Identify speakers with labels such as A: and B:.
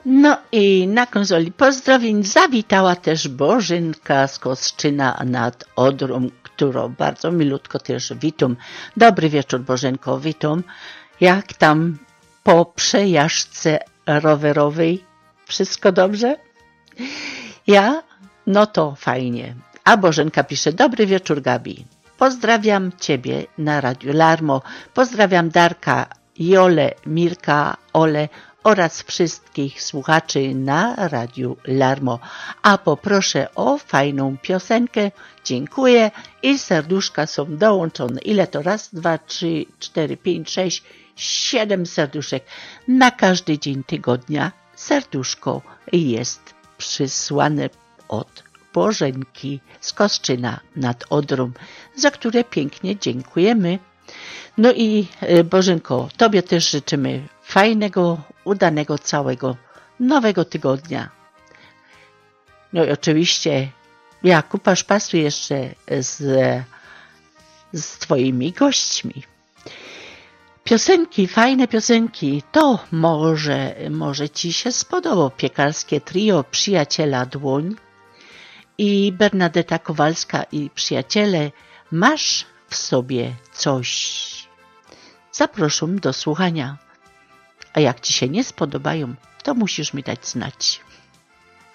A: No i na konsoli pozdrowień zawitała też Bożynka z Kostrzyna nad Odrą, którą bardzo milutko też witam. Dobry wieczór, Bożenko, witam. Jak tam po przejażdżce rowerowej? Wszystko dobrze? Ja? No to fajnie. A Bożenka pisze, dobry wieczór, Gabi. Pozdrawiam Ciebie na Radiu Larmo. Pozdrawiam Darka, Jolę, Mirka, Ole oraz wszystkich słuchaczy na Radiu Larmo. A poproszę o fajną piosenkę. Dziękuję i serduszka są dołączone. Ile to? Raz, dwa, trzy, cztery, pięć, sześć, 7 serduszek. Na każdy dzień tygodnia serduszko jest przysłane od Bożenki z Kostrzyna nad Odrą, za które pięknie dziękujemy. No i Bożenko, Tobie też życzymy fajnego, udanego całego nowego tygodnia. No i oczywiście ja kupa szpasu jeszcze z Twoimi gośćmi. Piosenki, fajne piosenki, to może Ci się spodoba. Piekarskie trio Przyjaciela Dłoń i Bernadeta Kowalska i Przyjaciele, masz w sobie coś. Zapraszam do słuchania. A jak Ci się nie spodobają, to musisz mi dać znać.